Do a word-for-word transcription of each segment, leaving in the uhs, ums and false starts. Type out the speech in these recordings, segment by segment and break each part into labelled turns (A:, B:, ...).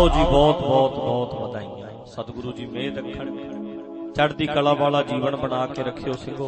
A: आओ जी बहुत बहुत बहुत ਵਧਾਈਆਂ। सतगुरु जी मेहर रखण, चढ़दी कला वाला जीवन बना के रखियो सिंघो।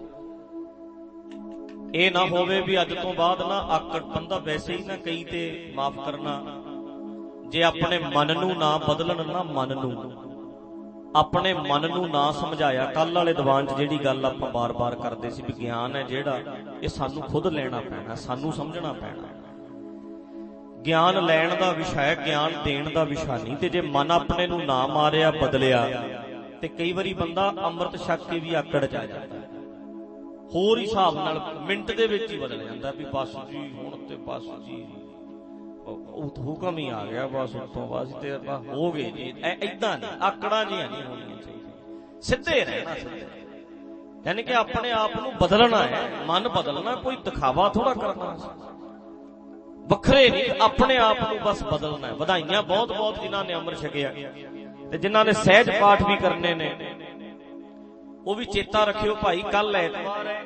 A: ਇਹ ਨਾ ਹੋਵੇ ਵੀ ਅੱਜ ਤੋਂ ਬਾਅਦ ਨਾ ਆਕੜ ਬੰਦਾ ਵੈਸੇ ਹੀ ਨਾ ਕਈ ਤੇ ਮਾਫ ਕਰਨਾ, ਜੇ ਆਪਣੇ ਮਨ ਨੂੰ ਨਾ ਬਦਲਣ ਨਾ ਮਨ ਨੂੰ ਆਪਣੇ ਮਨ ਨੂੰ ਨਾ ਸਮਝਾਇਆ। ਕੱਲ ਵਾਲੇ ਦੀਵਾਨ 'ਚ ਜਿਹੜੀ ਗੱਲ ਆਪਾਂ ਬਾਰ-ਬਾਰ ਕਰਦੇ ਸੀ ਵੀ ਗਿਆਨ ਹੈ ਜਿਹੜਾ ਇਹ ਸਾਨੂੰ ਖੁਦ ਲੈਣਾ ਪੈਣਾ, ਸਾਨੂੰ ਸਮਝਣਾ ਪੈਣਾ। ਗਿਆਨ ਲੈਣ ਦਾ ਵਿਸ਼ਾ ਹੈ, ਗਿਆਨ ਦੇਣ ਦਾ ਵਿਸ਼ਾ ਨਹੀਂ। ਤੇ ਜੇ ਮਨ ਆਪਣੇ ਨੂੰ ਨਾ ਮਾਰਿਆ ਬਦਲਿਆ ਤੇ ਕਈ ਵਾਰੀ ਬੰਦਾ ਅੰਮ੍ਰਿਤ ਛਕ ਕੇ ਵੀ ਆਕੜ ਚ ਆ ਜਾਂਦਾ, ਹੋਰ ਹਿਸਾਬ ਨਾਲ ਮਿੰਟ ਦੇ ਵਿੱਚ ਹੀ ਬਦਲ ਜਾਂਦਾ ਵੀ ਬਸ ਜੀ ਹੁਣ ਤੇ ਬਸ ਜੀ ਹੁਕਮ ਹੀ ਆ ਗਿਆ, ਬਸ ਉਤੋਂ ਬਸ ਤੇ ਆਪਾਂ ਹੋ ਗਏ ਜੀ। ਏਦਾਂ ਨਹੀਂ, ਆਕੜਾਂ ਜਿਹੀਆਂ ਨਹੀਂ ਹੋਣੀਆਂ ਚਾਹੀਦੀਆਂ, ਸਿੱਧੇ ਰਹਿਣਾ। ਸਿੱਧੇ ਯਾਨੀ ਕਿ ਆਪਣੇ ਆਪ ਨੂੰ ਬਦਲਣਾ ਹੈ, ਮਨ ਬਦਲਣਾ, ਕੋਈ ਦਿਖਾਵਾ ਥੋੜਾ ਕਰਨਾ, ਵੱਖਰੇ ਨਹੀਂ, ਆਪਣੇ ਆਪ ਨੂੰ ਬਸ ਬਦਲਣਾ ਹੈ। ਵਧਾਈਆਂ ਬਹੁਤ ਬਹੁਤ ਜਿਨ੍ਹਾਂ ਨੇ ਅੰਮ੍ਰਿਤ ਛਕਿਆ ਤੇ ਜਿਨ੍ਹਾਂ ਨੇ ਸਹਿਜ ਪਾਠ ਵੀ ਕਰਨੇ ਨੇ ਉਹ ਵੀ ਚੇਤਾ ਰੱਖਿਓ ਭਾਈ, ਕੱਲ ਐਤਵਾਰ ਹੈ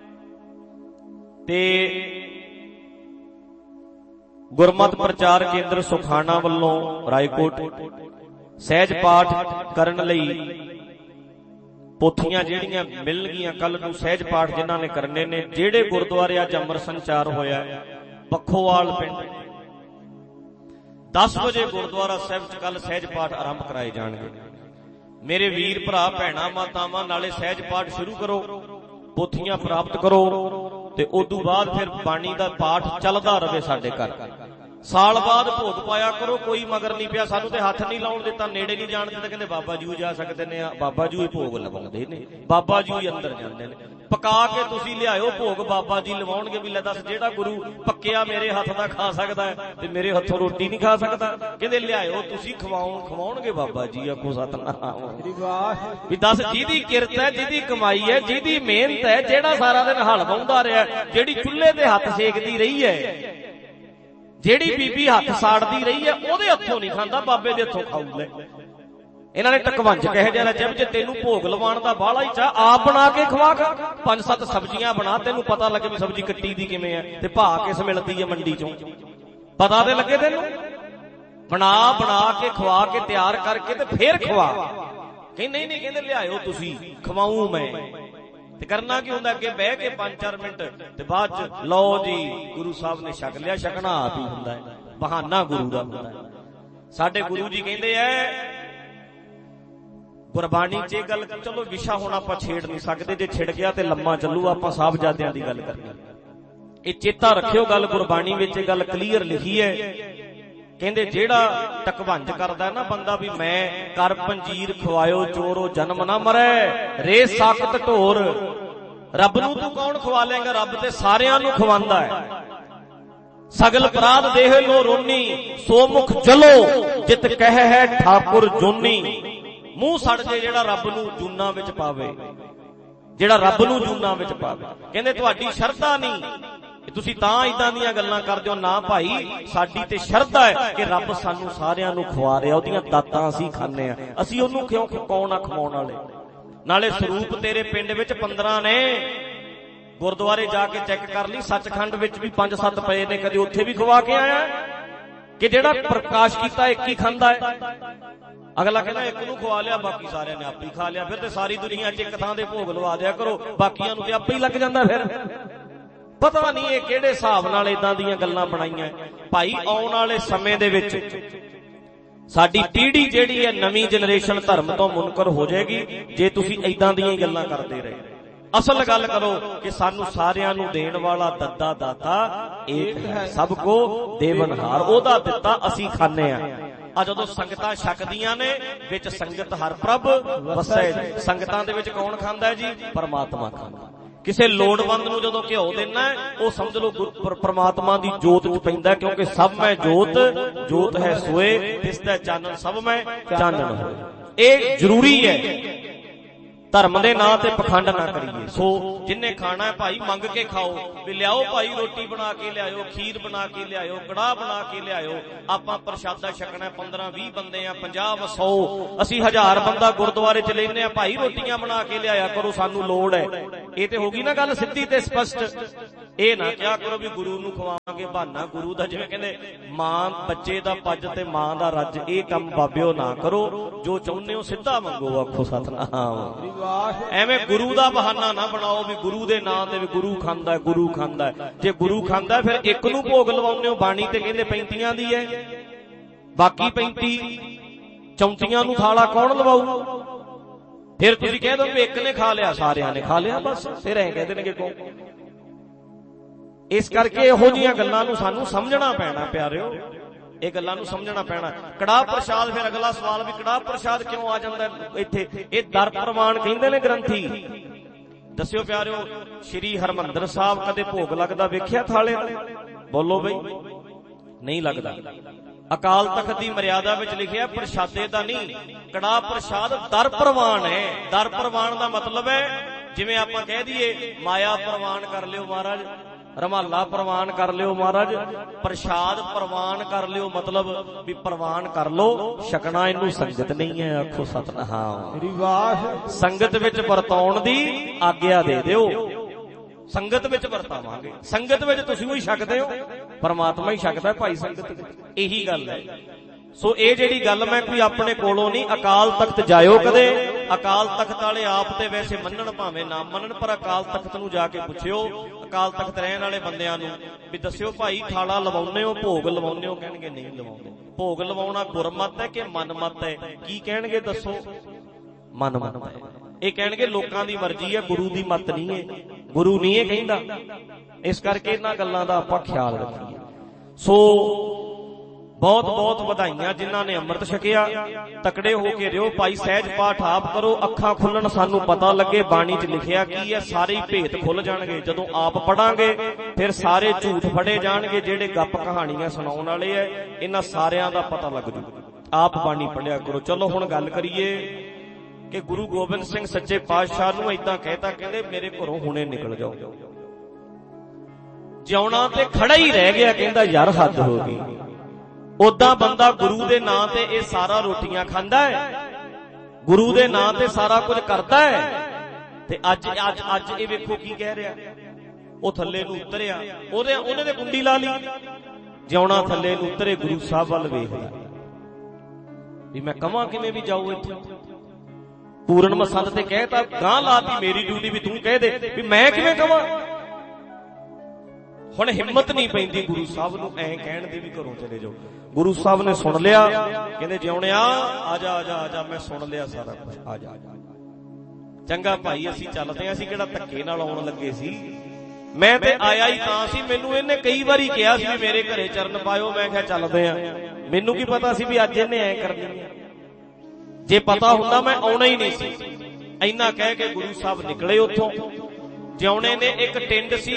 A: ਤੇ ਗੁਰਮਤਿ ਪ੍ਰਚਾਰ ਕੇਂਦਰ ਸੁਖਾਣਾ ਵੱਲੋਂ ਰਾਏਕੋਟ ਸਹਿਜ ਪਾਠ ਕਰਨ ਲਈ ਪੋਥੀਆਂ ਜਿਹੜੀਆਂ ਮਿਲਣਗੀਆਂ ਕੱਲ ਨੂੰ। ਸਹਿਜ ਪਾਠ ਜਿਨ੍ਹਾਂ ਨੇ ਕਰਨੇ ਨੇ, ਜਿਹੜੇ ਗੁਰਦੁਆਰੇ ਅੱਜ ਅੰਮ੍ਰਿਤ ਸੰਚਾਰ ਹੋਇਆ ਪੱਖੋਵਾਲ ਪਿੰਡ, ਦਸ ਵਜੇ ਗੁਰਦੁਆਰਾ ਸਾਹਿਬ ਚ ਕੱਲ ਸਹਿਜ ਪਾਠ ਆਰੰਭ ਕਰਾਏ ਜਾਣਗੇ। ਮੇਰੇ ਵੀਰ ਭਰਾ ਭੈਣਾਂ ਮਾਤਾਵਾਂ ਨਾਲੇ ਸਹਿਜ ਪਾਠ ਸ਼ੁਰੂ ਕਰੋ, ਪੋਥੀਆਂ ਪ੍ਰਾਪਤ ਕਰੋ ਤੇ ਉਦੋਂ ਬਾਅਦ ਫਿਰ ਬਾਣੀ ਦਾ ਪਾਠ ਚੱਲਦਾ ਰਵੇ ਸਾਡੇ ਘਰ। ਸਾਲ ਬਾਅਦ ਭੋਗ ਪਾਇਆ ਕਰੋ, ਕੋਈ ਮਗਰ ਨਹੀਂ ਪਿਆ। ਸਾਨੂੰ ਤੇ ਹੱਥ ਨਹੀਂ ਲਾਉਣ ਦਿੱਤਾ, ਨੇੜੇ ਨਹੀਂ ਜਾਣ ਦਿੱਤਾ, ਕਹਿੰਦੇ ਬਾਬਾ ਜੀ ਜਾ ਸਕਦੇ ਨੇ, ਬਾਬਾ ਜੀ ਭੋਗ ਲਵਾਉਂਦੇ ਨੇ, ਬਾਬਾ ਜੀ ਅੰਦਰ ਜਾਂਦੇ ਨੇ। ਪਕਾ ਕੇ ਤੁਸੀਂ ਲਿਆਇਓ ਭੋਗ, ਬਾਬਾ ਜੀ ਲਵਾਉਣਗੇ। ਵੀ ਲੈ ਦੱਸ, ਜਿਹੜਾ ਗੁਰੂ ਪੱਕਿਆ ਮੇਰੇ ਹੱਥ ਦਾ ਖਾ ਸਕਦਾ ਹੈ ਤੇ ਮੇਰੇ ਹੱਥੋਂ ਰੋਟੀ ਨਹੀਂ ਖਾ ਸਕਦਾ? ਕਹਿੰਦੇ ਲਿਆਇਓ ਤੁਸੀਂ, ਖਵਾਉਣ ਖਵਾਉਣਗੇ ਬਾਬਾ ਜੀ। ਆਖੋ ਸਤਨਾਮ। ਵੀ ਦੱਸ, ਜਿਹਦੀ ਕਿਰਤ ਹੈ, ਜਿਹਦੀ ਕਮਾਈ ਹੈ, ਜਿਹਦੀ ਮਿਹਨਤ ਹੈ, ਜਿਹੜਾ ਸਾਰਾ ਦਿਨ ਹਲ ਵਾਹੁੰਦਾ ਰਿਹਾ, ਜਿਹੜੀ ਚੁੱਲ੍ਹੇ ਤੇ ਹੱਥ ਸੇਕਦੀ ਰਹੀ ਹੈ, ਜਿਹੜੀ ਬੀਬੀ ਹੱਥ ਸਾੜਦੀ ਰਹੀ ਹੈ, ਉਹਦੇ ਹੱਥੋਂ ਨਹੀਂ ਖਾਂਦਾ, ਬਾਬੇ ਦੇ ਹੱਥੋਂ ਖਾਊਗਾ। ਇਹਨਾਂ ਨੇ ਟਕਵੰਜ ਕਹੇ ਜਿਹਾ ਜਬ ਜੇ ਤੈਨੂੰ ਭੋਗ ਲਵਾਉਣ ਦਾ ਬਾਹਲਾ ਹੀ ਚਾਹ, ਆਪ ਬਣਾ ਕੇ ਖਵਾ ਖਾ। ਪੰਜ ਸੱਤ ਸਬਜ਼ੀਆਂ ਬਣਾ, ਤੈਨੂੰ ਪਤਾ ਲੱਗੇ ਵੀ ਸਬਜ਼ੀ ਕੱਟੀ ਦੀ ਕਿਵੇਂ ਹੈ ਤੇ ਭਾਅ ਕਿਸ ਮਿਲਦੀ ਹੈ ਮੰਡੀ ਚੋਂ, ਪਤਾ ਤੇ ਲੱਗੇ ਤੈਨੂੰ। ਬਣਾ ਬਣਾ ਕੇ ਖਵਾ ਕੇ ਤਿਆਰ ਕਰਕੇ ਤੇ ਫੇਰ ਖਵਾ। ਕਹਿੰਦੇ ਨਹੀਂ ਨਹੀਂ, ਕਹਿੰਦੇ ਲਿਆਇਓ ਤੁਸੀਂ, ਖਵਾਊਂ ਮੈਂ। ਤੇ ਕਰਨਾ ਕੀ ਹੁੰਦਾ, ਅੱਗੇ ਬਹਿ ਕੇ ਪੰਜ ਚਾਰ ਮਿੰਟ ਤੇ ਬਾਅਦ ਚ ਲਓ ਜੀ ਗੁਰੂ ਸਾਹਿਬ ਨੇ ਛਕ ਲਿਆ। ਛਕਣਾ ਆਪ ਹੀ ਹੁੰਦਾ ਹੈ, ਬਹਾਨਾ ਗੁਰੂ ਦਾ ਹੁੰਦਾ ਹੈ। ਸਾਡੇ ਗੁਰੂ ਜੀ ਕਹਿੰਦੇ ਐ ਗੁਰਬਾਣੀ ਚ ਇਹ ਗੱਲ, ਚਲੋ ਵਿਸ਼ਾ ਹੁਣ ਆਪਾਂ ਛੇੜ ਨਹੀਂ ਸਕਦੇ, ਜੇ ਛਿੜ ਗਿਆ ਤੇ ਲੰਮਾ ਚੱਲੂ। ਆਪਾਂ ਸਾਹਿਬਜ਼ਾਦਿਆਂ ਦੀ ਗੱਲ ਕਰਨੀ, ਇਹ ਚੇਤਾ ਰੱਖਿਓ ਗੱਲ। ਗੁਰਬਾਣੀ ਵਿੱਚ ਇਹ ਗੱਲ ਕਲੀਅਰ ਲਿਖੀ ਹੈ, ਕਹਿੰਦੇ ਜਿਹੜਾ ਟਕਵੰਜ ਕਰਦਾ ਨਾ ਬੰਦਾ, ਵੀ ਮੈਂ ਕਰ ਪੰਜੀਰ ਖਵਾਇਓ ਚੋਰੋ ਜਨਮ ਨਾ ਮਰੈ, ਰੇ ਸਾਕਤ ਢੋਰ। ਰੱਬ ਨੂੰ ਤੂੰ ਕੌਣ ਖਵਾ ਲੇਗਾ? ਰੱਬ ਤੇ ਸਾਰਿਆਂ ਨੂੰ ਖਵਾਉਂਦਾ ਹੈ। ਸਗਲ ਅਪਰਾਧ ਦੇਹ ਲੋ ਰੋਨੀ, ਸੋ ਮੁਖ ਜਲੋ ਜਿਤ ਕਹਿ ਹੈ ਠਾਕੁਰ ਜੋਨੀ। ਮੂੰਹ ਸੜ ਜੇ ਜਿਹੜਾ ਰੱਬ ਨੂੰ ਜੂਨਾਂ ਵਿੱਚ ਪਾਵੇ, ਜਿਹੜਾ ਰੱਬ ਨੂੰ ਜੂਨਾਂ ਵਿੱਚ ਪਾਵੇ। ਕਹਿੰਦੇ ਤੁਹਾਡੀ ਸ਼ਰਧਾ ਨਹੀਂ, ਤੁਸੀਂ ਤਾਂ ਇਦਾਂ ਦੀਆਂ ਗੱਲਾਂ ਕਰਦੇ ਹੋ। ਨਾ ਭਾਈ, ਸਾਡੀ ਤੇ ਸ਼ਰਧਾ ਹੈ ਕਿ ਰੱਬ ਸਾਨੂੰ ਸਾਰਿਆਂ ਨੂੰ ਖਵਾ ਰਿਹਾ, ਉਹਦੀਆਂ ਦਾਤਾਂ ਅਸੀਂ ਖਾਂਦੇ ਆ, ਅਸੀਂ ਉਹਨੂੰ ਕਿਉਂ ਕੌਣ ਆ ਖਵਾਉਣ ਵਾਲੇ। ਨਾਲੇ ਸਰੂਪ ਤੇਰੇ ਪਿੰਡ ਵਿੱਚ ਪੰਦਰਾਂ ਨੇ, ਗੁਰਦੁਆਰੇ ਜਾ ਕੇ ਚੈੱਕ ਕਰ ਲਈ, ਸੱਚਖੰਡ ਵਿੱਚ ਵੀ ਪੰਜ ਸੱਤ ਪਏ ਨੇ, ਕਦੇ ਉੱਥੇ ਵੀ ਖਵਾ ਕੇ ਆਇਆ ਕਿ ਜਿਹੜਾ ਪ੍ਰਕਾਸ਼ ਕੀਤਾ ਇੱਕ ਹੀ ਖਾਂਦਾ ਹੈ। ਅਗਲਾ ਕਹਿੰਦਾ ਇੱਕ ਨੂੰ ਖਵਾ ਲਿਆ, ਬਾਕੀ ਸਾਰਿਆਂ ਨੇ ਆਪੇ ਹੀ ਖਾ ਲਿਆ। ਫਿਰ ਤੇ ਸਾਰੀ ਦੁਨੀਆ ਚ ਇੱਕ ਥਾਂ ਦੇ ਭੋਗ ਲਵਾ ਦਿਆ ਕਰੋ, ਬਾਕੀਆਂ ਨੂੰ ਤੇ ਆਪੇ ਹੀ ਲੱਗ ਜਾਂਦਾ। ਫਿਰ ਪਤਾ ਨਹੀਂ ਇਹ ਕਿਹੜੇ ਹਿਸਾਬ ਨਾਲ ਏਦਾਂ ਦੀਆਂ ਗੱਲਾਂ ਬਣਾਈਆਂ ਭਾਈ। ਆਉਣ ਵਾਲੇ ਸਮੇਂ ਦੇ ਵਿੱਚ ਸਾਡੀ ਪੀੜ੍ਹੀ ਜਿਹੜੀ ਹੈ, ਨਵੀਂ ਜਨਰੇਸ਼ਨ ਧਰਮ ਤੋਂ ਮੁਨਕਰ ਹੋ ਜਾਏਗੀ ਜੇ ਤੁਸੀਂ ਏਦਾਂ ਦੀਆਂ ਹੀ ਗੱਲਾਂ ਕਰਦੇ ਰਹੇ। ਅਸਲ ਗੱਲ ਕਰੋ ਕਿ ਸਾਨੂੰ ਸਾਰਿਆਂ ਨੂੰ ਦੇਣ ਵਾਲਾ ਦੱਦਾ ਦਾਤਾ ਏਕ ਹੈ, ਸਭ ਕੋ ਦੇਵਨਹਾਰ। ਉਹਦਾ ਦਿੱਤਾ ਅਸੀਂ ਖਾਂਦੇ ਆ। ਆ ਜਦੋਂ ਸੰਗਤਾਂ ਛਕਦੀਆਂ ਨੇ, ਵਿੱਚ ਸੰਗਤ ਹਰ ਪ੍ਰਭ ਵਸੈ। ਸੰਗਤਾਂ ਦੇ ਵਿੱਚ ਕੌਣ ਖਾਂਦਾ ਹੈ ਜੀ? ਪਰਮਾਤਮਾ ਖਾਂਦਾ। ਕਿਸੇ ਲੋੜਵੰਦ ਨੂੰ ਜਦੋਂ ਘਿਓ ਦੇਣਾ, ਉਹ ਸਮਝ ਲਓ ਪਰਮਾਤਮਾ ਦੀ ਜੋਤ ਚ ਪੈਂਦਾ, ਕਿਉਂਕਿ ਸਭ ਮੈਂ ਜੋਤ, ਜੋਤ ਹੈ ਸੋਏ, ਦਿਸਦਾ ਚਾਨਣ ਸਭ ਮੈਂ ਚਾਨਣ ਹੋਏ। ਇਹ ਜ਼ਰੂਰੀ ਹੈ। ਧਰਮ ਦੇ ਨਾਂ ਤੇ ਪਖੰਡ ਨਾ ਕਰੀਏ। ਸੋ ਜਿੰਨੇ ਖਾਣਾ ਹੈ ਭਾਈ ਮੰਗ ਕੇ ਖਾਓ, ਵੀ ਲਿਆਓ ਭਾਈ ਰੋਟੀ ਬਣਾ ਕੇ ਲਿਆਇਓ, ਖੀਰ ਬਣਾ ਕੇ ਲਿਆਇਓ, ਕੜਾਹ ਬਣਾ ਕੇ ਲਿਆਇਓ। ਆਪਾਂ ਪ੍ਰਸ਼ਾਦਾ ਛਕਣਾ, ਪੰਦਰਾਂ ਵੀਹ ਬੰਦੇ ਆ, ਪੰਜਾਹ ਸੌ, ਅਸੀਂ ਹਜ਼ਾਰ ਬੰਦਾ ਗੁਰਦੁਆਰੇ ਚ ਲੈਨੇ ਆ ਭਾਈ, ਰੋਟੀਆਂ ਬਣਾ ਕੇ ਲਿਆਇਆ ਕਰੋ, ਸਾਨੂੰ ਲੋੜ ਹੈ। ਇਹ ਤੇ ਹੋ ਗਈ ਨਾ ਗੱਲ ਸਿੱਧੀ ਤੇ ਸਪਸ਼ਟ। ਇਹ ਨਾ ਕਿਹਾ ਕਰੋ ਵੀ ਗੁਰੂ ਨੂੰ ਖਵਾਵਾਂਗੇ ਬਹਾਨਾ ਗੁਰੂ ਦਾ, ਜਿਵੇਂ ਕਹਿੰਦੇ ਮਾਂ ਬੱਚੇ ਦਾ ਪੱਜ ਤੇ ਮਾਂ ਦਾ ਰੱਜ, ਇਹ ਕੰਮ ਬਾਬਿਓ ਨਾ ਕਰੋ। ਜੋ ਚਾਹੁੰਦੇ ਹੋ ਸਿੱਧਾ ਮੰਗੋ, ਆਖੋ ਸਤਨਾਮ। ਐਵੇਂ ਗੁਰੂ ਦਾ ਬਹਾਨਾ ਨਾ ਬਣਾਓ ਵੀ ਗੁਰੂ ਦੇ ਨਾਂ ਤੇ ਵੀ ਗੁਰੂ ਖਾਂਦਾ ਗੁਰੂ ਖਾਂਦਾ। ਜੇ ਗੁਰੂ ਖਾਂਦਾ ਫਿਰ ਇੱਕ ਨੂੰ ਭੋਗ ਲਵਾਉਂਦੇ ਹੋ। ਬਾਣੀ ਤੇ ਕਹਿੰਦੇ ਪੈਂਤੀਆਂ ਦੀ ਹੈ, ਬਾਕੀ ਪੈਂਤੀ ਚੌਂਤੀਆਂ ਨੂੰ ਥਾਲਾ ਕੌਣ ਲਵਾਊ? ਫਿਰ ਤੁਸੀਂ ਕਹਿ ਦੋ ਵੀ ਇੱਕ ਨੇ ਖਾ ਲਿਆ, ਸਾਰਿਆਂ ਨੇ ਖਾ ਲਿਆ, ਬਸ ਫਿਰ ਐਂ ਕਹਿ ਦੇਣਗੇ ਕੌਣ। ਇਸ ਕਰਕੇ ਇਹੋ ਜਿਹੀਆਂ ਗੱਲਾਂ ਨੂੰ ਸਾਨੂੰ ਸਮਝਣਾ ਪੈਣਾ ਪਿਆਰਿਓ, ਇਹ ਗੱਲਾਂ ਨੂੰ ਸਮਝਣਾ ਪੈਣਾ। ਕੜਾਹ ਪ੍ਰਸ਼ਾਦ, ਫਿਰ ਅਗਲਾ ਸਵਾਲ ਵੀ ਕੜਾਹ ਪ੍ਰਸ਼ਾਦ ਕਿਉਂ ਆ ਜਾਂਦਾ ਇੱਥੇ? ਇਹ ਦਰ ਪ੍ਰਵਾਨ ਕਹਿੰਦੇ ਨੇ ਗ੍ਰੰਥੀ। ਦੱਸਿਓ ਪਿਆਰਿਓ, ਸ਼੍ਰੀ ਹਰਮੰਦਰ ਸਾਹਿਬ ਕਦੇ ਭੋਗ ਲੱਗਦਾ ਵੇਖਿਆ ਥਾਲੇ? ਬੋਲੋ ਬਈ, ਨਹੀਂ ਲੱਗਦਾ। ਅਕਾਲ ਤਖਤ ਦੀ ਮਰਿਆਦਾ ਵਿੱਚ ਲਿਖਿਆ ਪ੍ਰਸ਼ਾਦੇ ਦਾ ਨਹੀਂ, ਕੜਾਹ ਪ੍ਰਸ਼ਾਦ ਦਰ ਪ੍ਰਵਾਨ ਹੈ। ਦਰ ਪ੍ਰਵਾਨ ਦਾ ਮਤਲਬ ਹੈ ਜਿਵੇਂ ਆਪਾਂ ਕਹਿ ਦਈਏ ਮਾਇਆ ਪ੍ਰਵਾਨ ਕਰ ਲਿਓ ਮਹਾਰਾਜ, ਰਮਾਲਾ ਪ੍ਰਵਾਨ ਕਰ ਲਿਓ ਮਹਾਰਾਜ, ਪ੍ਰਸ਼ਾਦ ਪ੍ਰਵਾਨ ਕਰ ਲਿਓ, ਮਤਲਬ ਵੀ ਪ੍ਰਵਾਨ ਕਰ ਲੋ, ਛਕਣਾ ਇਹਨੂੰ ਸੰਗਤ ਨਹੀਂ ਹੈ। ਆਖੋ ਸਤਨਾਮ। ਸੰਗਤ ਵਿੱਚ ਵਰਤਾਉਣ ਦੀ ਆਗਿਆ ਦੇ ਦਿਓ। ਸੰਗਤ ਵਿੱਚ ਵਰਤਾਵਾਂਗੇ, ਸੰਗਤ ਵਿੱਚ ਤੁਸੀਂ ਵੀ ਛਕਦੇ ਹੋ, ਪਰਮਾਤਮਾ ਹੀ ਛਕਦਾ ਭਾਈ ਸੰਗਤ ਵਿੱਚ। ਇਹੀ ਗੱਲ ਹੈ। ਸੋ ਇਹ ਜਿਹੜੀ ਗੱਲ ਮੈਂ ਕੋਈ ਆਪਣੇ ਕੋਲੋਂ ਨਹੀਂ, ਅਕਾਲ ਤਖਤ ਜਾਇਓ ਕਦੇ। ਅਕਾਲ ਤਖਤ ਵਾਲੇ ਆਪ ਤੇ ਵੈਸੇ ਮੰਨਣ ਭਾਵੇਂ ਨਾ ਮੰਨਣ, ਪਰ ਅਕਾਲ ਤਖਤ ਨੂੰ ਜਾ ਕੇ ਪੁੱਛਿਓ, ਅਕਾਲ ਤਖਤ ਰਹਿਣ ਵਾਲੇ ਬੰਦਿਆਂ ਨੂੰ ਵੀ ਦੱਸਿਓ ਭਾਈ ਥਾਲਾ ਲਵਾਉਂਦੇ ਹੋ, ਭੋਗ ਲਵਾਉਂਦੇ ਹੋ? ਕਹਿਣਗੇ ਨਹੀਂ ਲਵਾਉਂਦੇ। ਭੋਗ ਲਵਾਉਣਾ ਗੁਰਮਤ ਹੈ ਕਿ ਮਨਮਤ ਹੈ? ਕੀ ਕਹਿਣਗੇ ਦੱਸੋ? ਮਨਮਤ ਹੈ। ਇਹ ਕਹਿਣਗੇ ਲੋਕਾਂ ਦੀ ਮਰਜ਼ੀ ਹੈ, ਗੁਰੂ ਦੀ ਮਤ ਨਹੀਂ ਹੈ, ਗੁਰੂ ਨਹੀਂ ਇਹ ਕਹਿੰਦਾ। ਇਸ ਕਰਕੇ ਇਹਨਾਂ ਗੱਲਾਂ ਦਾ ਆਪਾਂ ਖਿਆਲ ਰੱਖੀਏ। ਸੋ ਬਹੁਤ ਬਹੁਤ ਵਧਾਈਆਂ ਜਿਨ੍ਹਾਂ ਨੇ ਅੰਮ੍ਰਿਤ ਛਕਿਆ, ਤਕੜੇ ਹੋ ਕੇ ਰਿਓ। ਭਾਈ ਸਹਿਜ ਪਾਠ ਆਪ ਕਰੋ, ਅੱਖਾਂ ਖੁੱਲਣ, ਸਾਨੂੰ ਪਤਾ ਲੱਗੇ ਬਾਣੀ 'ਚ ਲਿਖਿਆ ਕੀ ਹੈ। ਸਾਰੇ ਹੀ ਭੇਤ ਖੁੱਲ ਜਾਣਗੇ ਜਦੋਂ ਆਪ ਪੜਾਂਗੇ। ਫਿਰ ਸਾਰੇ ਝੂਠ ਫੜੇ ਜਾਣਗੇ ਜਿਹੜੇ ਗੱਪ ਕਹਾਣੀਆਂ ਸੁਣਾਉਣ ਵਾਲੇ ਐ, ਇਹਨਾਂ ਸਾਰਿਆਂ ਦਾ ਪਤਾ ਲੱਗ ਜੂ। ਆਪ ਬਾਣੀ ਪੜਿਆ ਕਰੋ। ਚਲੋ ਹੁਣ ਗੱਲ ਕਰੀਏ ਕਿ ਗੁਰੂ ਗੋਬਿੰਦ ਸਿੰਘ ਸੱਚੇ ਪਾਤਸ਼ਾਹ ਨੂੰ ਏਦਾਂ ਕਹਿਤਾ, ਕਹਿੰਦੇ ਮੇਰੇ ਘਰੋਂ ਹੁਣੇ ਨਿਕਲ ਜਾਓ। ਜਿਉਣਾ ਤੇ ਖੜਾ ਹੀ ਰਹਿ ਗਿਆ, ਕਹਿੰਦਾ ਯਾਰ ਹੱਦ ਹੋ ਗਈ। ਉਦਾਂ ਬੰਦਾ ਗੁਰੂ ਦੇ ਨਾਂ ਤੇ ਇਹ ਸਾਰਾ ਰੋਟੀਆਂ ਖਾਂਦਾ ਹੈ, ਗੁਰੂ ਦੇ ਨਾਂ ਤੇ ਸਾਰਾ ਕੁਝ ਕਰਦਾ ਹੈ, ਤੇ ਅੱਜ ਅੱਜ ਅੱਜ ਇਹ ਵੇਖੋ ਕੀ ਕਹਿ ਰਿਹਾ। ਉਹ ਥੱਲੇ ਨੂੰ ਉਤਰਿਆ, ਉਹਦੇ ਉਹਨੇ ਤੇ ਗੁੰਡੀ ਲਾ ਲਈ। ਜਿਉਣਾ ਥੱਲੇ ਨੂੰ ਉਤਰੇ, ਗੁਰੂ ਸਾਹਿਬ ਵੱਲ ਵੇਖਦਾ ਵੀ ਮੈਂ ਕਵਾਂ ਕਿਵੇਂ ਵੀ ਜਾਊ ਇੱਥੇ। ਪੂਰਨ ਮਸੰਦ ਤੇ ਕਹਿਤਾ, ਗਾਂ ਲਾਤੀ ਮੇਰੀ ਡਿਊਟੀ ਵੀ ਤੂੰ ਕਹਿ ਦੇ ਵੀ ਮੈਂ ਕਿਵੇਂ ਕਵਾਂ। ਹੁਣ ਹਿੰਮਤ ਨਹੀਂ ਪੈਂਦੀ ਗੁਰੂ ਸਾਹਿਬ ਨੂੰ ਐਂ ਕਹਿਣ ਦੀ ਵੀ ਘਰੋਂ ਚਲੇ ਜਾਓ। ਗੁਰੂ ਸਾਹਿਬ ਨੇ ਸੁਣ ਲਿਆ, ਕਹਿੰਦੇ ਜਿਉਣਿਆ ਆ ਜਾ ਆ ਜਾ ਆ ਜਾ, ਮੈਂ ਸੁਣ ਲਿਆ ਸਾਰਾ ਕੁਝ, ਆ ਜਾ। ਚੰਗਾ ਭਾਈ ਅਸੀਂ ਚੱਲਦੇ ਆਂ, ਅਸੀਂ ਕਿਹੜਾ ਧੱਕੇ ਨਾਲ ਆਉਣ ਲੱਗੇ ਸੀ। ਮੈਂ ਤੇ ਆਇਆ ਹੀ ਤਾਂ ਸੀ, ਮੈਨੂੰ ਇਹਨੇ ਕਈ ਵਾਰੀ ਕਿਹਾ ਸੀ ਵੀ ਮੇਰੇ ਘਰੇ ਚਰਨ ਪਾਇਓ, ਮੈਂ ਕਿਹਾ ਚੱਲਦੇ ਆਂ। ਮੈਨੂੰ ਕੀ ਪਤਾ ਸੀ ਵੀ ਅੱਜ ਇਹਨੇ ਐ ਕਰਨੀ। ਜੇ ਪਤਾ ਹੁੰਦਾ ਮੈਂ ਆਉਣਾ ਹੀ ਨਹੀਂ ਸੀ। ਇੰਨਾ ਕਹਿ ਕੇ ਗੁਰੂ ਸਾਹਿਬ ਨਿਕਲੇ ਉੱਥੋਂ। ਜਿਉਣੇ ਨੇ ਇੱਕ ਟਿੰਡ ਸੀ,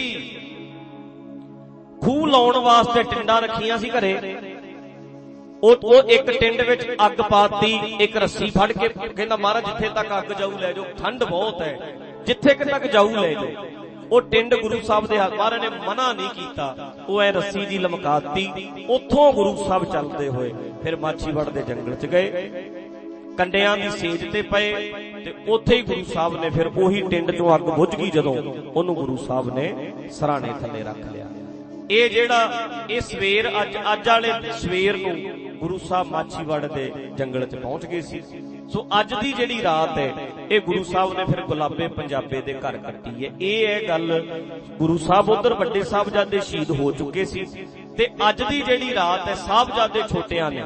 A: ਖੂਹ ਲਾਉਣ ਵਾਸਤੇ ਟਿੰਡਾਂ ਰੱਖੀਆਂ ਸੀ ਘਰੇ। ਉਹ ਇੱਕ ਟਿੰਡ ਵਿੱਚ ਅੱਗ ਪਾਤੀ, ਇੱਕ ਰੱਸੀ ਫੜ ਕੇ ਕਹਿੰਦਾ ਮਹਾਰਾਜ ਜਿੱਥੇ ਤੱਕ ਅੱਗ ਜਾਊ ਲੈ ਜਾਓ, ਠੰਡ ਬਹੁਤ ਹੈ, ਜਿੱਥੇ ਤੱਕ ਜਾਊ ਲੈ ਜਾਓ। ਉਹ ਟਿੰਡ ਗੁਰੂ ਸਾਹਿਬ ਦੇ ਹੱਥ, ਮਹਾਰਾਜ ਨੇ ਮਨਾ ਨਹੀਂ ਕੀਤਾ। ਉਹ ਐ ਰੱਸੀ ਜੀ ਲਮਕਾਤੀ। ਉੱਥੋਂ ਗੁਰੂ ਸਾਹਿਬ ਚੱਲਦੇ ਹੋਏ ਫਿਰ ਮਾਛੀਵਾੜ ਦੇ ਜੰਗਲ 'ਚ ਗਏ, ਕੰਡਿਆਂ ਦੀ ਸੇਜ ਤੇ ਪਏ, ਤੇ ਉੱਥੇ ਹੀ ਗੁਰੂ ਸਾਹਿਬ ਨੇ ਫਿਰ ਉਹੀ ਟਿੰਡ 'ਚੋਂ ਅੱਗ ਬੁਝ ਗਈ ਜਦੋਂ, ਉਹਨੂੰ ਗੁਰੂ ਸਾਹਿਬ ਨੇ ਸਰਾਣੇ ਥੱਲੇ ਰੱਖ ਲਿਆ। ਇਹ ਜਿਹੜਾ ਇਹ ਸਵੇਰ ਅੱਜ ਅੱਜ ਵਾਲੇ ਸਵੇਰ ਨੂੰ ਗੁਰੂ ਸਾਹਿਬ ਮਾਛੀਵਾੜ ਦੇ ਜੰਗਲ 'ਚ ਪਹੁੰਚ ਗਏ ਸੀ। ਸੋ ਅੱਜ ਦੀ ਜਿਹੜੀ ਰਾਤ ਹੈ ਇਹ ਗੁਰੂ ਸਾਹਿਬ ਨੇ ਫਿਰ ਗੁਲਾਬੇ ਪੰਜਾਬੇ ਦੇ ਘਰ ਕੱਟੀ ਹੈ। ਇਹ ਹੈ ਗੱਲ, ਗੁਰੂ ਸਾਹਿਬ ਉਧਰ ਵੱਡੇ ਸਾਹਿਬਜ਼ਾਦੇ ਸ਼ਹੀਦ ਹੋ ਚੁੱਕੇ ਸੀ, ਤੇ ਅੱਜ ਦੀ ਜਿਹੜੀ ਰਾਤ ਹੈ ਸਾਹਿਬਜ਼ਾਦੇ ਛੋਟਿਆਂ ਨੇ।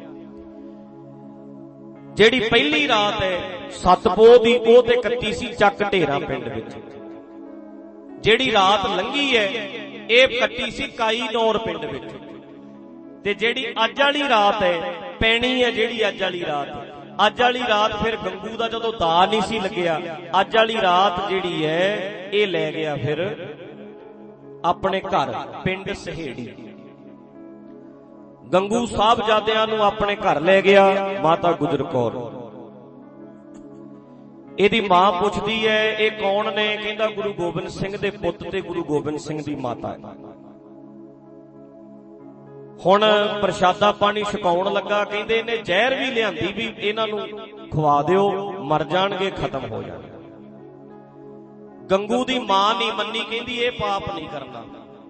A: ਜਿਹੜੀ ਪਹਿਲੀ ਰਾਤ ਹੈ ਸਤਪੋਹ ਦੀ, ਉਹ ਤੇ ਕੱਟੀ ਸੀ ਚੱਕ ਢੇਰਾ ਪਿੰਡ ਵਿੱਚ। ਜਿਹੜੀ ਰਾਤ ਲੰਘੀ ਹੈ ਇਹ ਕੱਟੀ ਸੀ ਕਾਈ ਨੌਰ ਪਿੰਡ ਵਿੱਚ। ਤੇ ਜਿਹੜੀ ਅੱਜ ਵਾਲੀ ਰਾਤ ਹੈ ਪੈਣੀ ਹੈ, ਜਿਹੜੀ ਅੱਜ ਵਾਲੀ ਰਾਤ, ਅੱਜ ਵਾਲੀ ਰਾਤ ਫਿਰ ਗੰਗੂ ਦਾ ਜਦੋਂ ਦਾ ਨਹੀਂ ਸੀ ਲੱਗਿਆ, ਅੱਜ ਵਾਲੀ ਰਾਤ ਜਿਹੜੀ ਹੈ ਇਹ ਲੈ ਗਿਆ ਫਿਰ ਆਪਣੇ ਘਰ ਪਿੰਡ ਸਹੇੜੀ। ਗੰਗੂ ਸਾਹਿਬਜ਼ਾਦਿਆਂ ਨੂੰ ਆਪਣੇ ਘਰ ਲੈ ਗਿਆ ਮਾਤਾ ਗੁਜਰ ਕੌਰ। ਇਹਦੀ ਮਾਂ ਪੁੱਛਦੀ ਹੈ ਇਹ ਕੌਣ ਨੇ? ਕਹਿੰਦਾ ਗੁਰੂ ਗੋਬਿੰਦ ਸਿੰਘ ਦੇ ਪੁੱਤ ਤੇ ਗੁਰੂ ਗੋਬਿੰਦ ਸਿੰਘ ਦੀ ਮਾਤਾ ਹੈ। ਹੁਣ ਪ੍ਰਸ਼ਾਦਾ ਪਾਣੀ ਛਕਾਉਣ ਲੱਗਾ, ਕਹਿੰਦੇ ਇਹਨੇ ਜ਼ਹਿਰ ਵੀ ਲਿਆਂਦੀ ਵੀ ਇਹਨਾਂ ਨੂੰ ਖਵਾ ਦਿਓ, ਮਰ ਜਾਣਗੇ, ਖਤਮ ਹੋ ਜਾਣਗੇ। ਗੰਗੂ ਦੀ ਮਾਂ ਨਹੀਂ ਮੰਨੀ, ਕਹਿੰਦੀ ਇਹ ਪਾਪ ਨਹੀਂ ਕਰਨਾ।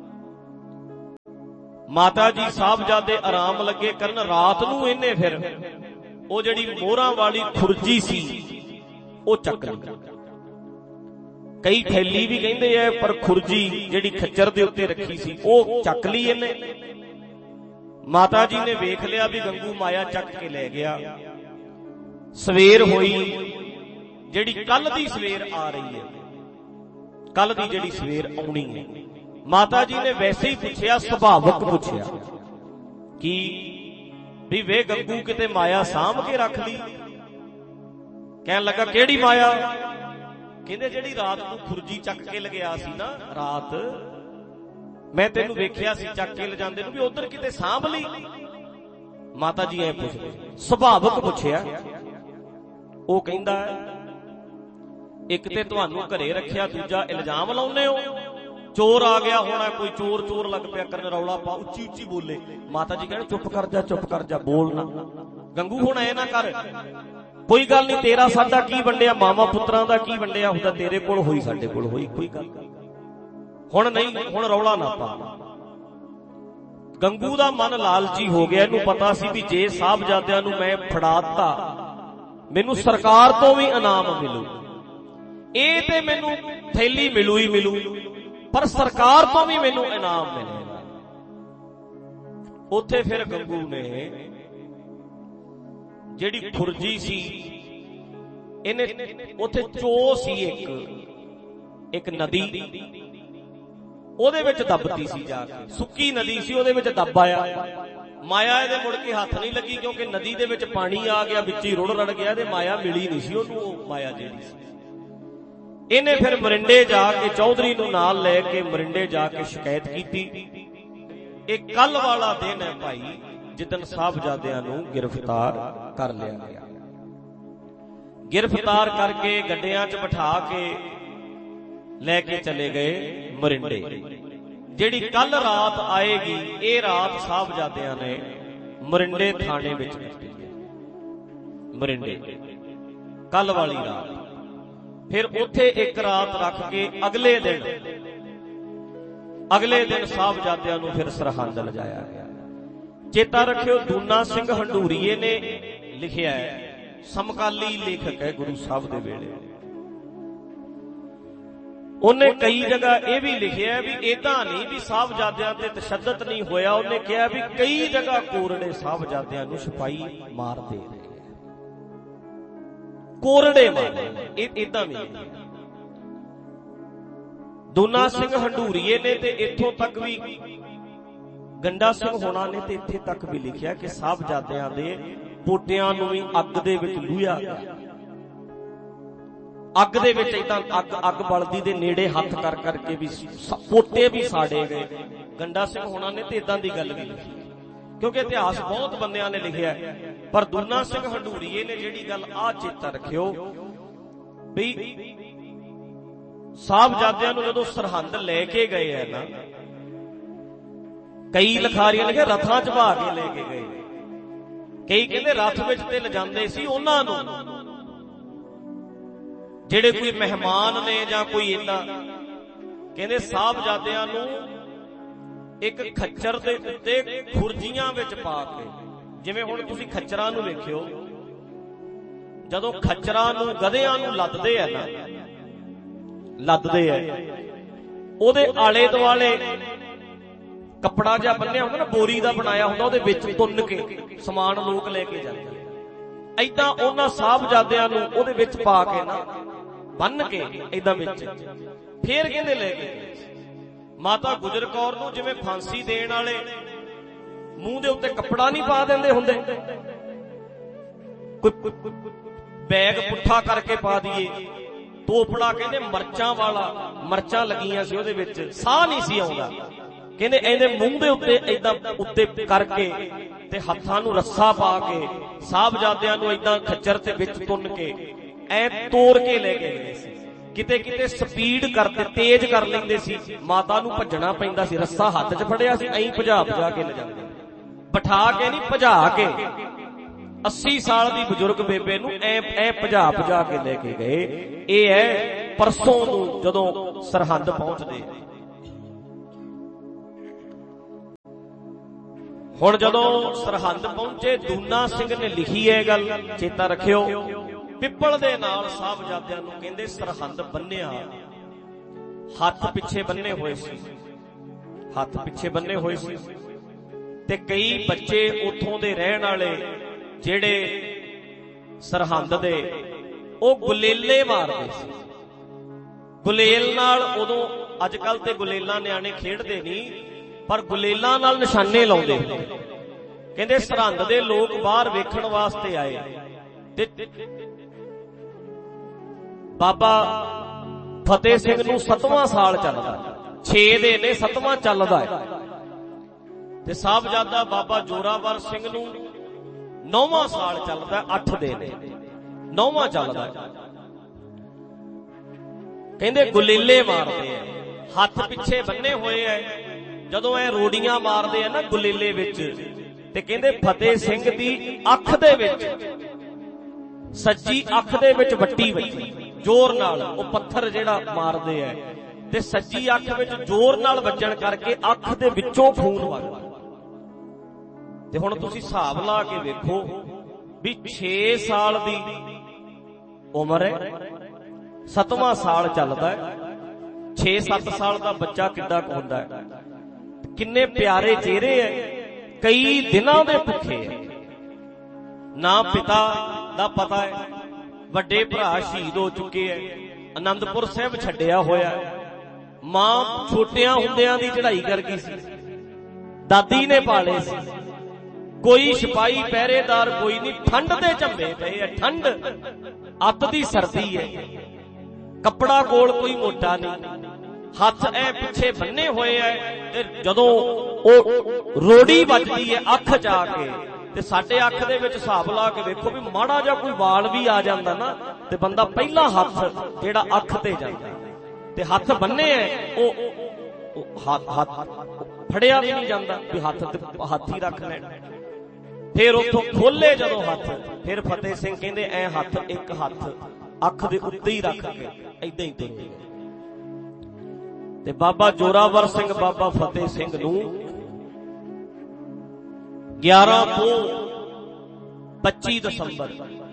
A: ਮਾਤਾ ਜੀ ਸਾਹਿਬਜ਼ਾਦੇ ਆਰਾਮ ਲੱਗੇ ਕਰਨ। ਰਾਤ ਨੂੰ ਇਹਨੇ ਫਿਰ ਉਹ ਜਿਹੜੀ ਮੋਹਰਾਂ ਵਾਲੀ ਖੁਰਜੀ ਸੀ ਉਹ ਚੱਕ ਲਈ। ਕਈ ਥੈਲੀ ਵੀ ਕਹਿੰਦੇ ਐ, ਪਰ ਖੁਰਜੀ ਜਿਹੜੀ ਖੱਚਰ ਦੇ ਉੱਤੇ ਰੱਖੀ ਸੀ ਉਹ ਚੱਕ ਲਈ ਇਹਨੇ। ਮਾਤਾ ਜੀ ਨੇ ਵੇਖ ਲਿਆ ਵੀ ਗੰਗੂ ਮਾਇਆ ਚੱਕ ਕੇ ਲੈ ਗਿਆ। ਸਵੇਰ ਹੋਈ, ਜਿਹੜੀ ਕੱਲ ਦੀ ਸਵੇਰ ਆ ਰਹੀ ਹੈ, ਕੱਲ ਦੀ ਜਿਹੜੀ ਸਵੇਰ ਆਉਣੀ ਹੈ। ਮਾਤਾ ਜੀ ਨੇ ਵੈਸੇ ਹੀ ਪੁੱਛਿਆ, ਸੁਭਾਵਕ ਪੁੱਛਿਆ ਕਿ ਵੀ ਵੇ ਗੰਗੂ ਕਿਤੇ ਮਾਇਆ ਸਾਂਭ ਕੇ ਰੱਖ ਲਈ? ਕਹਿਣ ਲੱਗਾ ਕਿਹੜੀ ਮਾਇਆ? ਕਹਿੰਦੇ ਜਿਹੜੀ ਰਾਤ ਨੂੰ ਖੁਰਜੀ ਚੱਕ ਕੇ ਲਗਿਆ ਸੀ ਨਾ, ਰਾਤ ਮੈਂ ਤੈਨੂੰ ਵੇਖਿਆ ਸੀ ਚੱਕ ਕੇ ਲਿਜਾਂਦੇ ਨੂੰ, ਵੀ ਉਧਰ ਕਿਤੇ ਸਾਂਭ ਲਈ? ਮਾਤਾ ਜੀ ਐ ਪੁੱਛਦੇ, ਸੁਭਾਵਕ ਪੁੱਛਿਆ। ਉਹ ਕਹਿੰਦਾ ਇੱਕ ਤੇ ਤੁਹਾਨੂੰ ਘਰੇ ਰੱਖਿਆ, ਦੂਜਾ ਇਲਜ਼ਾਮ ਲਾਉਂਦੇ ਹੋ ਚੋਰ ਆ ਗਿਆ ਹੋਣਾ, ਕੋਈ ਚੋਰ ਚੋਰ ਲੱਗ ਪਿਆ ਕਰਨ, ਰੌਲਾ ਪਾ, ਉੱਚੀ ਉੱਚੀ ਬੋਲੇ। ਮਾਤਾ ਜੀ ਕਹਿੰਦੇ ਚੁੱਪ ਕਰ ਜਾ, ਚੁੱਪ ਕਰ ਜਾ, ਬੋਲ ਨਾ ਗੰਗੂ, ਹੁਣ ਐ ਨਾ ਕਰ, ਕੋਈ ਗੱਲ ਨਹੀਂ, ਤੇਰਾ ਸਾਡਾ ਕੀ ਵੰਡਿਆ, ਮਾਮਾ ਪੁੱਤਰਾਂ ਦਾ ਕੀ ਵੰਡਿਆ ਹੁੰਦਾ, ਤੇਰੇ ਕੋਲ ਹੋਈ ਸਾਡੇ ਕੋਲ ਹੋਈ, ਕੋਈ ਗੱਲ ਹੁਣ ਨਹੀਂ, ਹੁਣ ਰੌਲਾ ਨਾ ਪਾ। ਗੰਗੂ ਦਾ ਮਨ ਲਾਲਚੀ ਹੋ ਗਿਆ, ਇਹਨੂੰ ਪਤਾ ਸੀ ਵੀ ਜੇ ਸਾਹਿਬਜ਼ਾਦਿਆਂ ਨੂੰ ਮੈਂ ਫੜਾਤਾ ਮੈਨੂੰ ਸਰਕਾਰ ਤੋਂ ਵੀ ਇਨਾਮ ਮਿਲੂ, ਇਹ ਤੇ ਮੈਨੂੰ ਥੈਲੀ ਮਿਲੂ ਹੀ ਮਿਲੂ, ਪਰ ਸਰਕਾਰ ਤੋਂ ਵੀ ਮੈਨੂੰ ਇਨਾਮ ਮਿਲੇਗਾ। ਉੱਥੇ ਫਿਰ ਗੰਗੂ ਨੇ ਜਿਹੜੀ ਖੁਰਜੀ ਸੀ, ਇਹਨੇ ਉੱਥੇ ਚੋ ਸੀ ਇੱਕ ਇੱਕ ਨਦੀ, ਉਹਦੇ ਵਿੱਚ ਦੱਬਤੀ ਸੀ ਜਾ ਕੇ, ਸੁੱਕੀ ਨਦੀ ਸੀ, ਉਹਦੇ ਵਿੱਚ ਦੱਬ ਆਇਆ। ਮਾਇਆ ਇਹਦੇ ਮੁੜ ਕੇ ਹੱਥ ਨਹੀਂ ਲੱਗੀ, ਕਿਉਂਕਿ ਨਦੀ ਦੇ ਵਿੱਚ ਪਾਣੀ ਆ ਗਿਆ, ਵਿੱਚ ਹੀ ਰੁੜ ਰੜ ਗਿਆ, ਤੇ ਮਾਇਆ ਮਿਲੀ ਨਹੀਂ ਸੀ ਉਹਨੂੰ, ਉਹ ਮਾਇਆ ਜਿਹੜੀ ਸੀ। ਇਹਨੇ ਫਿਰ ਮਰਿੰਡੇ ਜਾ ਕੇ ਚੌਧਰੀ ਨੂੰ ਨਾਲ ਲੈ ਕੇ ਮਰਿੰਡੇ ਜਾ ਕੇ ਸ਼ਿਕਾਇਤ ਕੀਤੀ। ਇਹ ਕੱਲ ਵਾਲਾ ਦਿਨ ਹੈ ਭਾਈ, ਜਿੱਦਣ ਸਾਹਿਬਜ਼ਾਦਿਆਂ ਨੂੰ ਗ੍ਰਿਫਤਾਰ ਕਰ ਲਿਆ ਗਿਆ। ਗ੍ਰਿਫਤਾਰ ਕਰਕੇ ਗੱਡਿਆਂ 'ਚ ਬਿਠਾ ਕੇ ਲੈ ਕੇ ਚਲੇ ਗਏ ਮਰਿੰਡੇ। ਜਿਹੜੀ ਕੱਲ ਰਾਤ ਆਏਗੀ, ਇਹ ਰਾਤ ਸਾਹਿਬਜ਼ਾਦਿਆਂ ਨੇ ਮਰਿੰਡੇ ਥਾਣੇ ਵਿੱਚ ਕੱਟੀ ਹੈ। ਮਰਿੰਡੇ ਕੱਲ ਵਾਲੀ ਰਾਤ, ਫਿਰ ਉੱਥੇ ਇੱਕ ਰਾਤ ਰੱਖ ਕੇ ਅਗਲੇ ਦਿਨ ਅਗਲੇ ਦਿਨ ਸਾਹਿਬਜ਼ਾਦਿਆਂ ਨੂੰ ਫਿਰ ਸਰਹੰਦ ਲਿਜਾਇਆ ਗਿਆ। ਚੇਤਾ ਰੱਖਿਓ, ਦੂਨਾ ਸਿੰਘ ਹੰਡੂਰੀਏ ਨੇ ਲਿਖਿਆ ਹੈ, ਸਮਕਾਲੀ ਲੇਖਕ ਹੈ ਗੁਰੂ ਸਾਹਿਬ ਦੇ ਵੇਲੇ। ਉਹਨੇ ਕਈ ਜਗ੍ਹਾ ਇਹ ਵੀ ਲਿਖਿਆ ਵੀ ਏਦਾਂ ਨਹੀਂ ਵੀ ਸਾਹਿਬਜ਼ਾਦਿਆਂ ਤੇ ਤਸ਼ੱਦਦ ਨਹੀਂ ਹੋਇਆ। ਉਹਨੇ ਕਿਹਾ ਵੀ ਕਈ ਜਗ੍ਹਾ ਕੋਰੜੇ ਸਾਹਿਬਜ਼ਾਦਿਆਂ ਨੂੰ ਸਿਪਾਹੀ ਮਾਰਦੇ ਰਹੇ, ਕੋਰੜੇ ਮਾਰੇ, ਇਹ ਏਦਾਂ ਨਹੀਂ। ਦੂਨਾ ਸਿੰਘ ਹੰਡੂਰੀਏ ਨੇ ਤੇ ਇੱਥੋਂ ਤੱਕ ਵੀ, ਗੰਡਾ ਸਿੰਘ ਹੋਣਾ ਨੇ ਤੇ ਇੱਥੇ ਤੱਕ ਵੀ ਲਿਖਿਆ ਕਿ ਸਾਹਿਬਜ਼ਾਦਿਆਂ ਦੇ ਪੋਟਿਆਂ ਨੂੰ ਵੀ ਅੱਗ ਦੇ ਵਿੱਚ ਲੂਹਿਆ ਗਿਆ। ਅੱਗ ਦੇ ਵਿੱਚ ਏਦਾਂ ਅੱਗ ਅੱਗ ਬਲਦੀ ਦੇ ਨੇੜੇ ਹੱਥ ਕਰ ਕਰਕੇ ਵੀ ਪੋਟੇ ਵੀ ਸਾੜੇ ਗਏ। ਗੰਡਾ ਸਿੰਘ ਹੋਣਾ ਨੇ ਤੇ ਏਦਾਂ ਦੀ ਗੱਲ ਵੀ ਲਿਖੀ, ਕਿਉਂਕਿ ਇਤਿਹਾਸ ਬਹੁਤ ਬੰਦਿਆਂ ਨੇ ਲਿਖਿਆ, ਪਰ ਦੂਨਾ ਸਿੰਘ ਹੰਡੂਰੀਏ ਨੇ ਜਿਹੜੀ ਗੱਲ ਆ ਚੇਤਾ ਰੱਖਿਓ ਵੀ ਸਾਹਿਬਜ਼ਾਦਿਆਂ ਨੂੰ ਜਦੋਂ ਸਰਹੰਦ ਲੈ ਕੇ ਗਏ ਹੈ ਨਾ, ਕਈ ਲਿਖਾਰੀਆਂ ਲਿਖਿਆ ਰਥਾਂ 'ਚ ਭਾ ਕੇ ਲੈ ਕੇ ਗਏ, ਕਈ ਕਹਿੰਦੇ ਰਥ ਵਿੱਚ ਤੇ ਲਿਜਾਂਦੇ ਸੀ ਉਹਨਾਂ ਨੂੰ, ਜਿਹੜੇ ਕੋਈ ਮਹਿਮਾਨ ਨੇ ਜਾਂ ਕੋਈ ਏਦਾਂ। ਕਹਿੰਦੇ ਸਾਹਿਬਜ਼ਾਦਿਆਂ ਨੂੰ ਇੱਕ ਖੱਚਰ ਦੇ ਉੱਤੇ ਖੁਰਜੀਆਂ ਵਿੱਚ ਪਾ ਕੇ, ਜਿਵੇਂ ਹੁਣ ਤੁਸੀਂ ਖੱਚਰਾਂ ਨੂੰ ਵੇਖਿਓ, ਜਦੋਂ ਖੱਚਰਾਂ ਨੂੰ ਗਧਿਆਂ ਨੂੰ ਲੱਦਦੇ ਆ ਨਾ, ਲੱਦਦੇ ਆ, ਉਹਦੇ ਆਲੇ ਦੁਆਲੇ ਕੱਪੜਾ ਜਿਹਾ ਬੰਨਿਆ ਹੁੰਦਾ ਨਾ, ਬੋਰੀ ਦਾ ਬਣਾਇਆ ਹੁੰਦਾ, ਉਹਦੇ ਵਿੱਚ ਤੁੰਨ ਕੇ ਸਮਾਨ ਲੋਕ ਲੈ ਕੇ ਜਾਂਦੇ। ਏਦਾਂ ਉਹਨਾਂ ਸਾਹਿਬਜ਼ਾਦਿਆਂ ਨੂੰ ਉਹਦੇ ਵਿੱਚ ਪਾ ਕੇ ਨਾ, ਬੰਨ ਕੇ ਏਦਾਂ ਵਿੱਚ, ਫੇਰ ਕਹਿੰਦੇ ਲੈ ਕੇ ਗਏ। ਮਾਤਾ ਗੁਜਰ ਕੌਰ ਨੂੰ ਜਿਵੇਂ ਫਾਂਸੀ ਦੇਣ ਵਾਲੇ ਮੂੰਹ ਦੇ ਉੱਤੇ ਕੱਪੜਾ ਨਹੀਂ ਪਾ ਦਿੰਦੇ ਹੁੰਦੇ, ਕੋਈ ਬੈਗ ਪੁੱਠਾ ਕਰਕੇ ਪਾ ਦਈਏ, ਤੋਪੜਾ ਕਹਿੰਦੇ ਮਰਚਾਂ ਵਾਲਾ, ਮਰਚਾਂ ਲੱਗੀਆਂ ਸੀ ਉਹਦੇ ਵਿੱਚ, ਸਾਹ ਨਹੀਂ ਸੀ ਆਉਂਦਾ। ਕਹਿੰਦੇ ਇਹਦੇ ਮੂੰਹ ਦੇ ਉੱਤੇ ਏਦਾਂ ਉੱਤੇ ਕਰਕੇ ਤੇ ਹੱਥਾਂ ਨੂੰ ਰੱਸਾ ਪਾ ਕੇ ਸਾਹਿਬਜ਼ਾਦਿਆਂ ਨੂੰ ਏਦਾਂ ਖੱਚਰ ਤੇ ਵਿੱਚ ਤੁੰਨ ਕੇ ਐ ਤੋੜ ਕੇ ਲੈ ਕੇ ਗਏ ਸੀ। ਕਿਤੇ ਕਿਤੇ ਸਪੀਡ ਕਰਦੇ, ਤੇਜ਼ ਕਰ ਲੈਂਦੇ ਸੀ, ਮਾਤਾ ਨੂੰ ਭੱਜਣਾ ਪੈਂਦਾ ਸੀ, ਰੱਸਾ ਹੱਥ 'ਚ ਫੜਿਆ ਸੀ, ਐਂ ਭਜਾ ਭਜਾ ਕੇ ਲੈ ਜਾਂਦੇ, ਬਿਠਾ ਕੇ ਨਹੀਂ ਭਜਾ ਕੇ। ਅੱਸੀ ਸਾਲ ਦੀ ਬਜ਼ੁਰਗ ਬੇਬੇ ਨੂੰ ਐ ਐ ਭਜਾ ਭਜਾ ਕੇ ਲੈ ਕੇ ਗਏ। ਇਹ ਹੈ परसों नूं जदों सरहंद पहुंचदे। हुण जदों सरहंद पहुंचे दूना सिंह ने लिखी है गल, चेता रखियो, पिपल दे नाल साहबजादियां नूं कहंदे सरहंद बन्निया, हथ पिछे बन्ने हुए सी, हथ पिछे बन्ने हुए सी ते कई बच्चे उथों दे रहण वाले जेड़े सरहंद दे ओ गुलेले मारदे सी। गुलेल नाल उदों अजकल ते गुलेलां नियाणे खेडदे नहीं, पर गुलेलां नाल निशाने लाउंदे। कहंदे सरहंद दे लोग बाहर वेखण वास्ते आए ते बाबा फतेह सिंह नूं सतवां साल चलदा, छे दे ने सतवां चलदा है ते साहबजादा बाबा जोरावर सिंह नूं नौवां साल चलदा, अठ दे ने नौवां चलदा। कहंदे गुलेले मारदे आ, हथ पिछे बन्ने होए है, जदों ऐ रोड़ियां मारदे आ ना गुलेले विच, ते कहंदे फतेह सिंह दी अख दे विच, सज्जी अख दे विच वट्टी वजी जोर नाल, ओ पत्थर जेड़ा मारदे है ते सज्जी अख विच जोर नाल वजण करके अख दे विचों खून वगदा। ते हुण तुसीं हिसाब ला के वेखो भी छे साल दी उमर है, सतवां साल चलदा है, छे सत्त साल दा बच्चा किड्डा क हुंदा है, किन्ने प्यारे चेहरे है, कई दिनां दे भुखे है, ना पिता दा पता है, वड्डे भरा शहीद हो चुके है, आनंदपुर साहिब छड्डिया होया है, मां छोटियां हुंदियां दी चढ़ाई कर गई सी, दादी ने पाले सी, कोई सिपाही पहरेदार कोई नहीं, ठंड दे झम्मे पे है, ठंड अत दी सर्दी है, कपड़ा कोल कोई मोटा नहीं, हथ ऐ पिछे बन्ने हुए है, ते जदों ओ रोड़ी वजदी है अख जाके ते साडे अख दे विच हिसाब ला के वेखो भी माड़ा जा कोई वाल भी आ जांदा ना ते बंदा पहला हथ जेड़ा अख ते जांदा, ते हथ बन्ने है ओ हाथ हाथ फड़िया भी नहीं जांदा भी हाथ ते हाथ ही रख लेना। फिर उथों खोले जदों हथ, फिर फतेह सिंह कहंदे ऐ हथ एक हथ अख दे उत्ते ही रख के ऐदां ही तुर गए। ते बाबा जोरावर सिंह बाबा फतेह सिंह नूं ग्यारह तो पच्ची दसंबर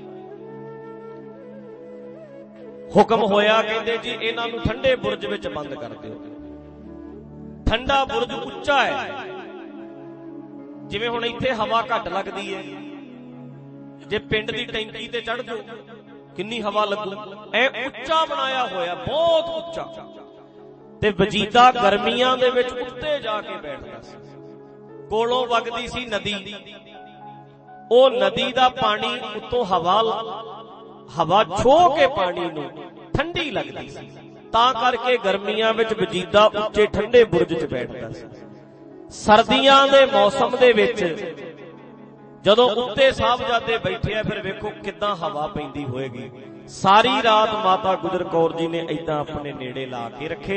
A: हुक्म होया, कहंदे जी इन्हां नूं ठंडे बुरज विच बंद कर दिओ। ठंडा बुरज उच्चा है, जिवें हुण इत्थे हवा घट लगदी है, जे पिंड दी टैंकी ते चढ़ जाओ किन्नी हवा लगू, ऐ उच्चा बनाया होया, बहुत उच्चा, ते वजीदा गर्मियां दे विच उत्ते जाके बैठदा सी। कोलों वगदी सी नदी, ओ नदी दा पानी उत्तों हवा हवा छो के पानी नूं ठंडी लगदी सी, तां करके गर्मियां विच वजीदा उच्चे ठंडे बुरज च बैठदा सी। सर्दियां दे मौसम दे विच जदों उत्ते साहबजादे बैठे, फिर वेखो किदां हवा पैंदी होएगी। सारी रात माता गुजर कौर जी ने ऐदां अपने नेड़े ला के रखे।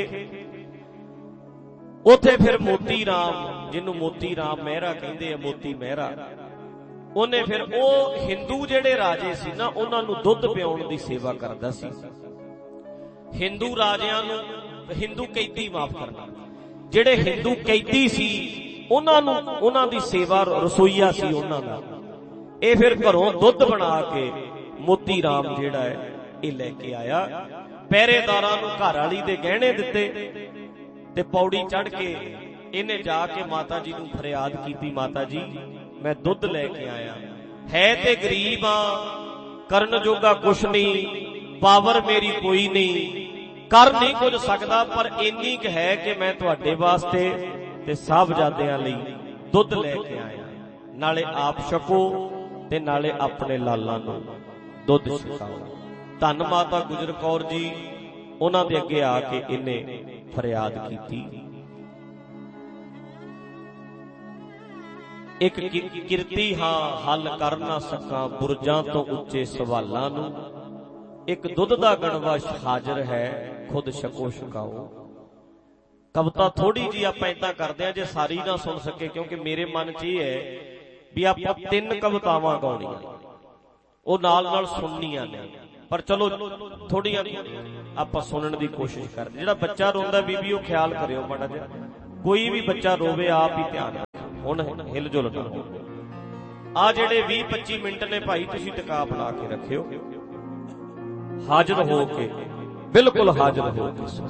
A: उथे फिर मोती राम, जिन्नू मोती राम मेहरा कहंदे आ, मोती मेहरा, उन्हें फिर ओ हिंदू जेड़े राजे सी ना उन्हां नूं दुध पिआउण दी सेवा करदा सी। हिंदू राजियां नूं, हिंदू कैदी माफ करना, जेड़े हिंदू कैदी सी उन्हां नूं उन्हां दी सेवा रसोईया सी उन्हां दा। ए फिर घरों दुध बना के मोती राम जेड़ा है ये लेके आया, पहरेदारां नूं घर वाली दे गहने दिते ते पौड़ी चढ़ के इन्हें जाके माता जी नूं फरियाद कीती, माता जी मैं दुध लेके आया, है ते गरीब आ, करन जोगा कुछ नहीं, पावर मेरी कोई नहीं, कर नहीं कुछ सकदा, पर इन्नी क है कि मैं तुहाडे वास्ते ते साहबजादियां लई दुध लेके आया, नाले आप छको ते नाले अपने लालां नूं दुध छकाओ। धन माता गुजर कौर जी उन्हां दे अगे आके इन्हें फरियाद कीती। एक किरती हां हल कर ना सकां बुरजां तो उच्चे सवालां नूं, एक दुध दा गणवा हाजिर है खुद छको छकाओ। कविता थोड़ी जी आपां इदां करदे आ, जे सारी ना सुन सके, क्योंकि मेरे मन च ये है भी आपां तीन कवितावां गाउणीआं, ओ नाल नाल सुननीआं ने, ਪਰ ਚਲੋ ਥੋੜੀਆਂ ਆਪਾਂ ਸੁਣਨ ਦੀ ਕੋਸ਼ਿਸ਼ ਕਰਦੇ। ਜਿਹੜਾ ਬੱਚਾ ਰੋਂਦਾ ਬੀਬੀ ਉਹ ਖਿਆਲ ਕਰਿਓ ਮਾੜਾ ਜਿਹਾ, ਕੋਈ ਵੀ ਬੱਚਾ ਰੋਵੇ ਆਪ ਹੀ ਧਿਆਨ ਰੱਖੋ। ਹੁਣ ਹਿਲ ਜੁਲ ਨਾ ਹੋ। ਆ ਜਿਹੜੇ ਵੀਹ ਪੱਚੀ ਮਿੰਟ ਨੇ ਭਾਈ ਤੁਸੀਂ ਟਿਕਾ ਬਣਾ ਕੇ ਰੱਖਿਓ, ਹਾਜ਼ਰ ਹੋ ਕੇ, ਬਿਲਕੁਲ ਹਾਜ਼ਰ ਹੋ ਕੇ।